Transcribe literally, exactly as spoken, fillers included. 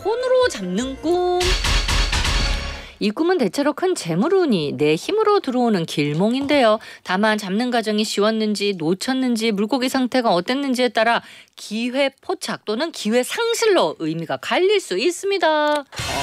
손으로 잡는 꿈. 이 꿈은 대체로 큰 재물운이 내 힘으로 들어오는 길몽인데요. 다만 잡는 과정이 쉬웠는지 놓쳤는지 물고기 상태가 어땠는지에 따라 기회 포착 또는 기회 상실로 의미가 갈릴 수 있습니다.